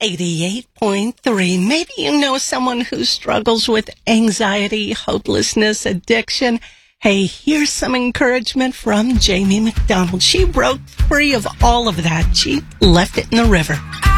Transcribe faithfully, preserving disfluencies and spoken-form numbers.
eighty-eight point three. Maybe you know someone who struggles with anxiety, hopelessness, addiction. Hey, here's some encouragement from Jamie McDonald. She broke free of all of that. She left it in the river.